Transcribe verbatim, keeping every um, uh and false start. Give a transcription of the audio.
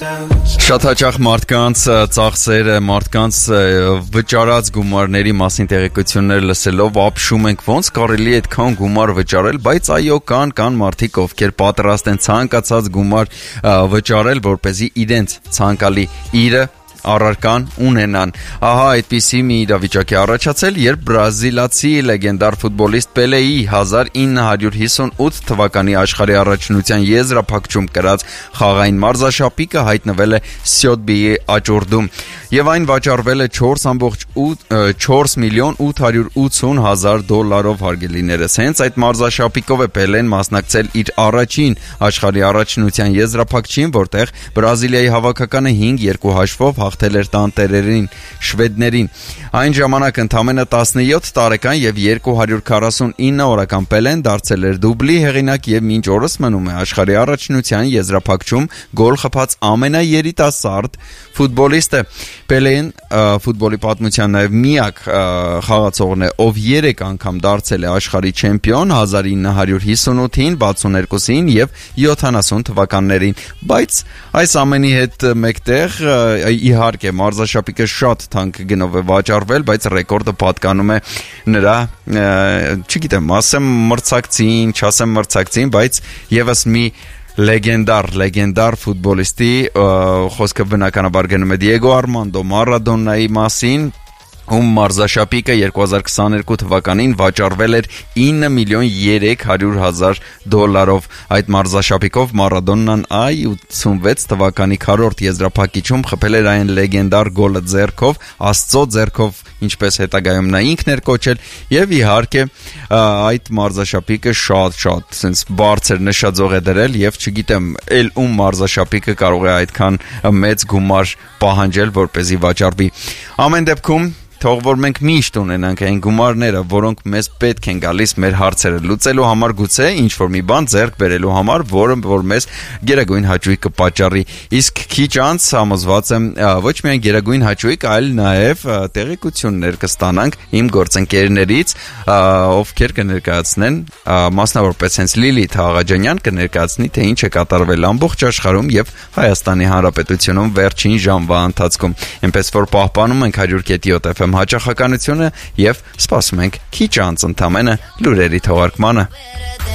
Շատ հաճախ մարդկանց ծախսերը, մարդկանց վճարած գումարների մասին տեղեկություններ լսելով ապշում ենք, ոնց կարելի է այդքան գումար վճարել, բայց այո, կան, կան մարդիկ, ովքեր պատրաստ են ցանկացած գումար վճարել, որպեսզի իրենց ցանկալի իրը առարկան ունենան։ Ահա այդպիսի մի իրավիճակ է առաջացել, երբ բրազիլացի լեգենդար ֆուտբոլիստ Պելեի հազար ինը հարյուր հիսունութ թվականի աշխարհի առաջնության եզրափակում կրած խաղային մարզաշապիկը հայտնվել է Սյոթբիի աճուրդում, եւ այն վաճառվել է չորս միլիոն ութ հարյուր ութսուն հազար դոլարով, հարգելիներս։ Հենց այդ մարզաշապիկով է Պելեն մասնակցել իր առաջին աշխարհի առաջնության եզրափակչին, որտեղ Բրազիլիայի հավաքականը հինգ երկու հաշվով հաղթել էր տանտերերին շվեդներին։ Այն ժամանակ ընդամենը տասնյոթ տարեկան եւ երկու հարյուր քառասունինը օրական Պելեն դարձել էր դուբլի հեղինակ եւ մինչ օրս մնում է աշխարհի առաջնության եզրափակչում գոլ խփած ամենաերիտասարդ ֆուտբոլիստը։ Պելեն ֆուտբոլի պատմության նաեւ միակ խաղացողն է, ով երեք անգամ դարձել է աշխարհի չեմպիոն հազար ինը հարյուր հիսունութին, վաթսուններկուսին եւ յոթանասուն թվականներին։ Բայց այս ամենի հետ մեկտեղ իհարկե մարզաշապիկը շատ թանկ գնով է վաճառվել, բայց ռեկորդը պատկանում է նրա, չգիտեմ, ասեմ մրցակցին, չասեմ մրցակցին, բայց եւս մի լեգենդար, լեգենդար ֆուտբոլիստի խոսքը բնականաբար գնում է Դիեգո Արմանդո Մարադոննայի մասին, ում մարզաշապիկը երկու հազար քսաներկու թվականին վաճառվել էր ինը միլիոն երեք հարյուր հազար դոլարով։ Այդ մարզաշապիկով Մարադոննան այ ութսունվեց թվականի քառորդ եզրափակիչում խփել էր այն լեգենդար գոլը ձեռքով, Աստծո ձեռքով, ինչպես հետագայում նա ինքն էր կոչել, եւ իհարկե այդ մարզաշապիկը շատ-շատ sense բարձր նշաձող է դրել, եւ չգիտեմ, ել ում մարզաշապիկը կարող է այդքան մեծ գումար պահանջել, որպեսզի վաճառվի։ Ամեն դեպքում թող որ մենք միշտ ունենանք այն գումարները, որոնք մեզ պետք են գալիս մեր հարցերը լուծելու համար, գուցե ինչ որ մի բան ձեռք բերելու համար, որը որ մեզ գերագույն հաճույք կպատճառի։ Իսկ քիչ անց համոզված եմ, ոչ միայն գերագույն հաճույք, այլ նաև տեղեկություններ կստանանք իմ գործընկերներից, ովքեր կներկայացնեն, մասնավորապես հենց Լիլիթ Աղաջանյան կներկայացնի, թե ինչ է կատարվել ամբողջ աշխարհում եւ Հայաստանի Հանրապետությունում վերջին ժամվա ընթացքում։ Այնպես որ պահպանում ենք հարյուր կետի յոթ էֆ էմ հաճախականությունը եւ սպասում ենք քիչ անց ընդամենը լուրերի թողարկմանը։